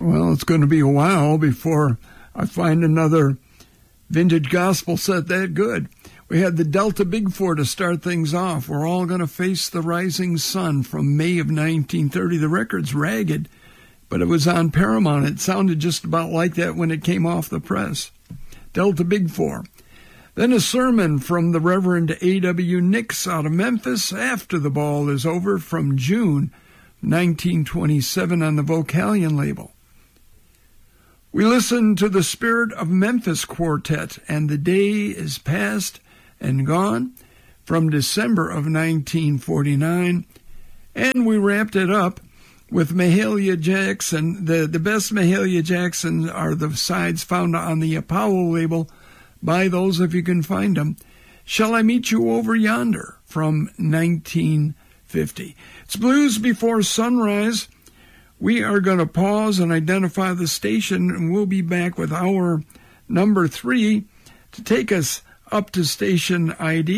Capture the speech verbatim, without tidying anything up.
Well, it's going to be a while before I find another vintage gospel set that good. We had the Delta Big Four to start things off. We're all going to face the rising sun from May of nineteen thirty. The record's ragged, but it was on Paramount. It sounded just about like that when it came off the press. Delta Big Four. Then a sermon from the Reverend A W Nix out of Memphis after the ball is over from June nineteen twenty-seven on the Vocalion label. We listen to the Spirit of Memphis Quartet and The Day Is Past and Gone from December of nineteen forty-nine. And we wrapped it up with Mahalia Jackson. The, the best Mahalia Jackson are the sides found on the Apollo label. Buy those if you can find them. Shall I Meet You Over Yonder from nineteen fifty. It's Blues Before Sunrise. We are going to pause and identify the station, and we'll be back with our number three to take us up to station I D.